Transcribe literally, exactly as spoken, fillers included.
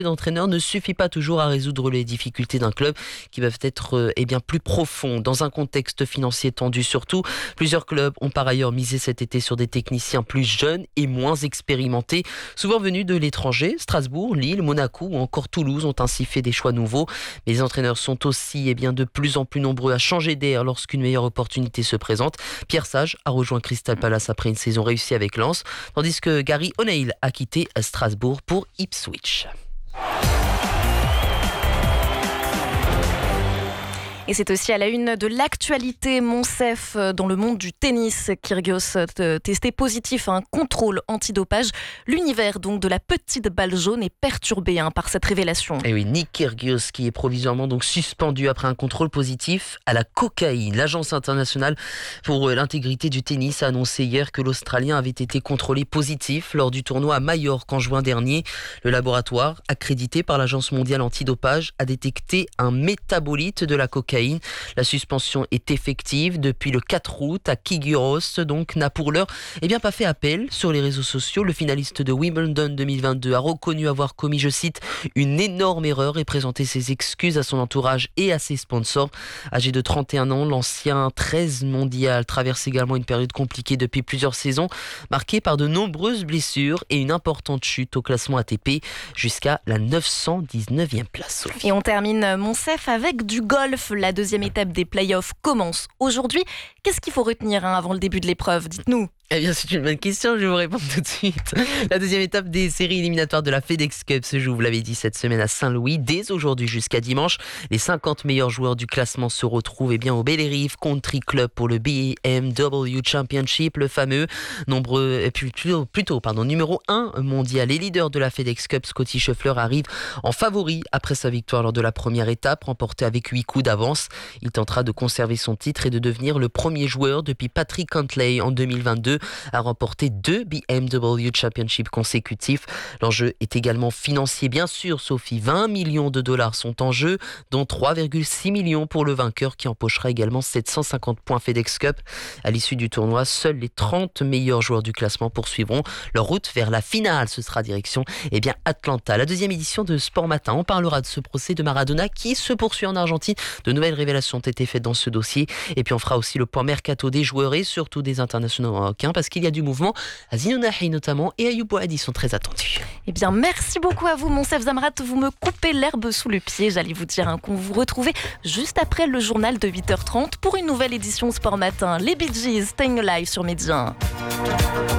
D'entraîneur ne suffit pas toujours à résoudre les difficultés d'un club qui peuvent être euh, eh bien, plus profondes. Dans un contexte financier tendu surtout, plusieurs clubs ont par ailleurs misé cet été sur des techniciens plus jeunes et moins expérimentés, souvent venus de l'étranger. Strasbourg, Lille, Monaco ou encore Toulouse ont ainsi fait des choix nouveaux. Mais les entraîneurs sont aussi eh bien, de plus en plus nombreux à changer d'air lorsqu'une meilleure opportunité se présente. Pierre Sage a rejoint Crystal Palace après une saison réussie avec Lens, tandis que Gary O'Neill a quitté Strasbourg pour Ipswich. Et c'est aussi à la une de l'actualité. Monsef, dans le monde du tennis, Kyrgios testé positif à un contrôle antidopage. L'univers donc de la petite balle jaune est perturbé hein, par cette révélation. Et oui, Nick Kyrgios qui est provisoirement donc suspendu après un contrôle positif à la cocaïne. L'Agence internationale pour l'intégrité du tennis a annoncé hier que l'Australien avait été contrôlé positif lors du tournoi à Majorque en juin dernier. Le laboratoire, accrédité par l'Agence mondiale antidopage, a détecté un métabolite de la cocaïne. La suspension est effective depuis le quatre août à Kyrgios, donc n'a pour l'heure eh bien, pas fait appel sur les réseaux sociaux. Le finaliste de Wimbledon deux mille vingt-deux a reconnu avoir commis, je cite, une énorme erreur et présenté ses excuses à son entourage et à ses sponsors. Âgé de trente et un ans, l'ancien treize mondial traverse également une période compliquée depuis plusieurs saisons, marquée par de nombreuses blessures et une importante chute au classement A T P jusqu'à la neuf cent dix-neuvième place. Et on termine Monsef avec du golf. La deuxième étape des playoffs commence aujourd'hui. Qu'est-ce qu'il faut retenir hein, avant le début de l'épreuve ? Dites-nous. Eh bien, c'est une bonne question, je vais vous répondre tout de suite. La deuxième étape des séries éliminatoires de la FedEx Cup se joue, vous l'avez dit, cette semaine à Saint-Louis. Dès aujourd'hui jusqu'à dimanche, les cinquante meilleurs joueurs du classement se retrouvent eh bien, au Bellerive Country Club pour le B M W Championship, le fameux nombreux, plutôt, plutôt pardon, numéro un mondial. Les leaders de la FedEx Cup, Scotty Scheffler, arrive en favori après sa victoire lors de la première étape, remportée avec huit coups d'avance. Il tentera de conserver son titre et de devenir le premier joueur depuis Patrick Cantlay en deux mille vingt-deux à remporter deux B M W Championship consécutifs. L'enjeu est également financier, bien sûr, Sophie. vingt millions de dollars sont en jeu, dont trois virgule six millions pour le vainqueur qui empochera également sept cent cinquante points FedEx Cup. À l'issue du tournoi, seuls les trente meilleurs joueurs du classement poursuivront leur route vers la finale. Ce sera direction eh bien, Atlanta. La deuxième édition de Sport Matin, on parlera de ce procès de Maradona qui se poursuit en Argentine. De nouvelles révélations ont été faites dans ce dossier. Et puis on fera aussi le point mercato des joueurs et surtout des internationaux marocains parce qu'il y a du mouvement. Azine Ounahi notamment et Ayoub Boadi sont très attendus. Eh bien, merci beaucoup à vous, Monsef Zamrat. Vous me coupez l'herbe sous le pied. J'allais vous dire hein, qu'on vous retrouvait juste après le journal de huit heures trente pour une nouvelle édition Sport Matin. Les Bee Gees, Staying Alive sur Média.